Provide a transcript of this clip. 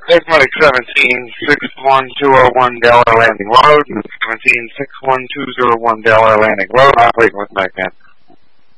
Exotic 17-61201 Delaware Landing Road, 17-61201 Delaware Landing Road, operating with Nightman.